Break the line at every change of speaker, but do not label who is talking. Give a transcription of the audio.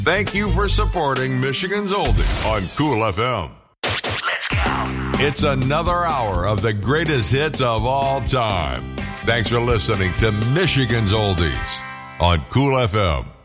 Thank you for supporting Michigan's Oldie on Cool FM.
Let's go.
It's another hour of the greatest hits of all time. Thanks for listening to Michigan's Oldies on Cool FM.